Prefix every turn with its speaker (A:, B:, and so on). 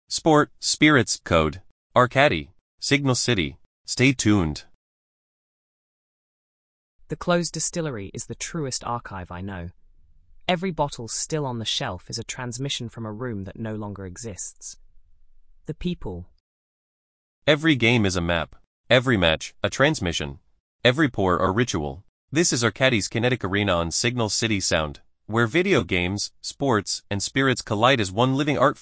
A: Sport, Spirits, Code, Arcady, Signal City. Stay tuned.
B: The closed distillery is the truest archive I know. Every bottle still on the shelf is a transmission from a room that no longer exists. The people.
A: Every game is a map. Every match, a transmission. Every pour, a ritual. This is Arcady's Kinetic Arena on Signal City Sound, where video games, sports, and spirits collide as one living art